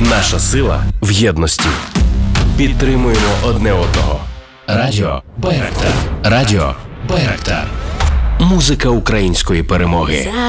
Наша сила в єдності. Підтримуємо одне одного. Радіо Байрактар. Радіо Байрактар. Музика української перемоги.